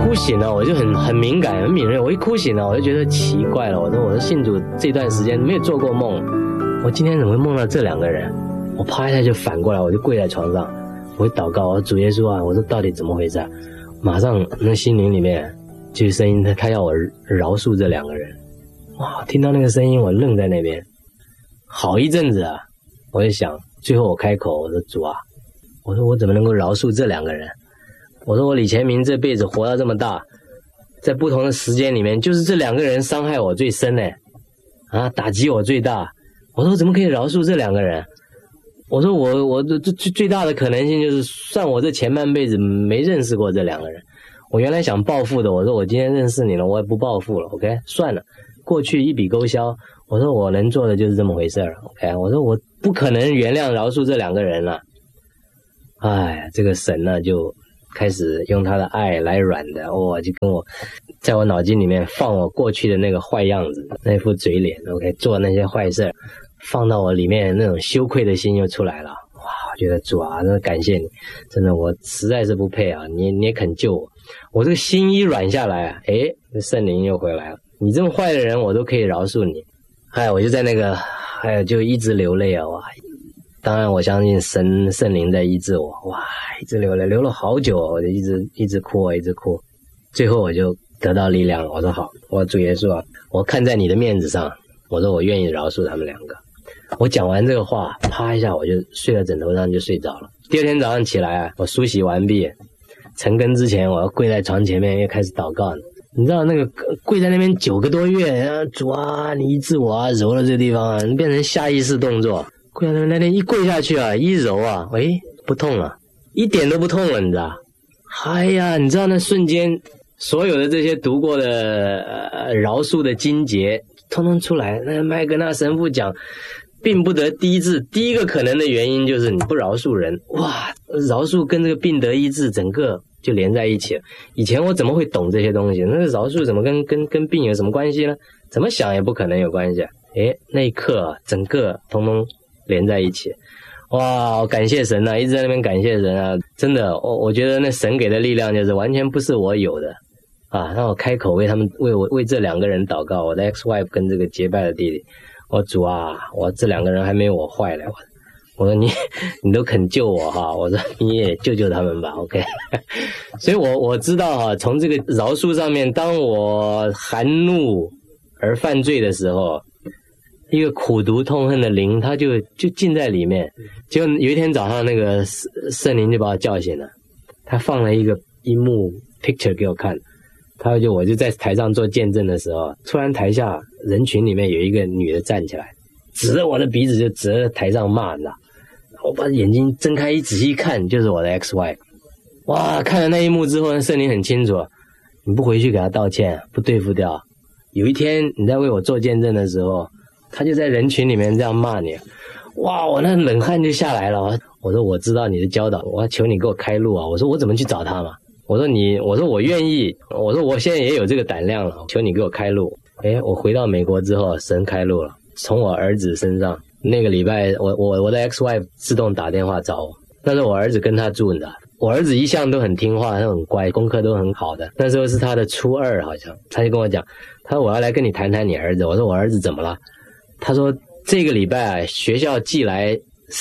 哭醒了，我就很敏感很敏锐，我一哭醒了我就觉得奇怪了，我说信主这段时间没有做过梦，我今天怎么会梦到这两个人？我啪一下就反过来，我就跪在床上，我会祷告，我说主耶稣啊，我说到底怎么回事？马上那心灵里面就有声音，他要我饶恕这两个人。哇，听到那个声音我愣在那边好一阵子啊，我就想，最后我开口，我说主啊，我说我怎么能够饶恕这两个人？我说我李前明这辈子活到这么大，在不同的时间里面，就是这两个人伤害我最深呢，打击我最大。我说我怎么可以饶恕这两个人？我说我最大的可能性就是，算我这前半辈子没认识过这两个人。我原来想报复的，我说我今天认识你了，我也不报复了 ，OK， 算了，过去一笔勾销。我说我能做的就是这么回事儿 ，OK， 我说我不可能原谅饶恕这两个人了。哎，这个神呢就开始用他的爱来软的，就跟我在我脑筋里面放我过去的那个坏样子，那副嘴脸 ，OK， 做那些坏事，放到我里面那种羞愧的心又出来了。哇，我觉得主啊，真的感谢你，真的我实在是不配啊，你也肯救我。我这个心一软下来啊，圣灵又回来了。你这么坏的人我都可以饶恕你。我就在那个就一直流泪啊，哇！当然我相信圣灵在医治我，哇，一直流泪，流了好久，我就一直哭，一直哭。最后我就得到力量了，我说好，我主耶稣啊，我看在你的面子上，我说我愿意饶恕他们两个。我讲完这个话，啪一下我就睡在枕头上就睡着了。第二天早上起来我梳洗完毕，晨更之前我要跪在床前面又开始祷告。你知道那个跪在那边9个多月，主啊，你医治我啊，揉了这个地方啊，变成下意识动作。跪在那边一跪下去啊，一揉啊，不痛了，一点都不痛了，你知道？你知道那瞬间所有的这些读过的饶恕的经节通通出来。那麦格纳神父讲，病不得医治，第一个可能的原因就是你不饶恕人。哇，饶恕跟这个病得医治整个就连在一起了。以前我怎么会懂这些东西？那个饶恕怎么跟病有什么关系呢？怎么想也不可能有关系。那一刻整个通通连在一起。哇，感谢神啊，一直在那边感谢神啊，真的，我觉得那神给的力量就是完全不是我有的啊。让我开口为这两个人祷告，我的 ex-wife 跟这个结拜的弟弟。我主啊，我这两个人还没我坏了，我说你都肯救我哈，我说你也救他们吧 ，OK 。所以我知道哈，从这个饶恕上面，当我含怒而犯罪的时候，一个苦毒痛恨的灵，他就浸在里面。结果有一天早上，那个圣灵就把我叫醒了，他放了一幕 picture 给我看。我就在台上做见证的时候，突然台下人群里面有一个女的站起来，指着我的鼻子就指着台上骂，你知道？我把眼睛睁开仔细一看，就是我的 ex-wife。哇，看了那一幕之后，圣灵很清楚，你不回去给他道歉，不对付掉，有一天你在为我做见证的时候，他就在人群里面这样骂你。哇，我那冷汗就下来了。我说我知道你的教导，我要求你给我开路啊。我说我怎么去找他嘛？我说我愿意，我说我现在也有这个胆量了，求你给我开路。我回到美国之后，神开路了，从我儿子身上。那个礼拜我的 ex-wife 自动打电话找我，那时候我儿子跟他住，你知道，我儿子一向都很听话，他很乖，功课都很好的。那时候是他的初2好像，他就跟我讲，他说我要来跟你谈谈你儿子。我说我儿子怎么了？他说这个礼拜学校寄来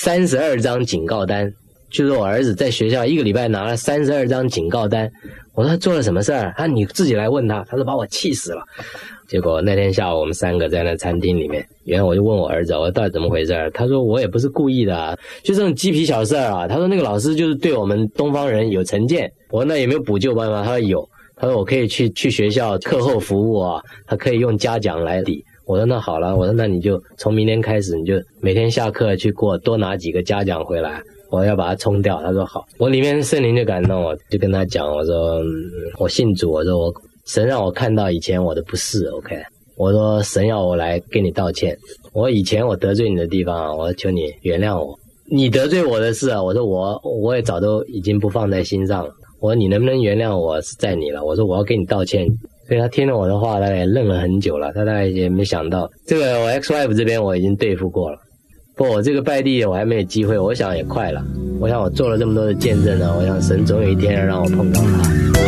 32张警告单，就是我儿子在学校一个礼拜拿了32张警告单。我说他做了什么事儿？你自己来问他。他说把我气死了。结果那天下午我们3个在那餐厅里面，原来我就问我儿子，我说到底怎么回事？他说我也不是故意的啊，就这种鸡皮小事啊。他说那个老师就是对我们东方人有成见。我说那有没有补救办法？他说有。他说我可以去学校课后服务啊，他可以用嘉奖来抵。我说那好了，我说那你就从明天开始，你就每天下课去给我多拿几个嘉奖回来，我要把它冲掉。他说好。我里面圣灵就感动我，就跟他讲，我说我信主，我说神让我看到以前我的不是 OK， 我说神要我来跟你道歉，我以前我得罪你的地方，我求你原谅我。你得罪我的事啊，我说我也早都已经不放在心上了。我说你能不能原谅我是在你了，我说我要跟你道歉。所以他听了我的话大概愣了很久了，他大概也没想到这个我 ex-wife 这边我已经对付过了。不过我这个拜弟我还没有机会，我想也快了。我想我做了这么多的见证呢，我想神总有一天要让我碰到他。